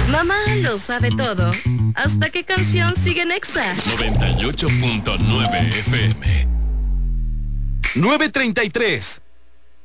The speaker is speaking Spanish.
Mamá lo sabe todo. ¿Hasta qué canción sigue en Exa? 98.9 FM. 9:33.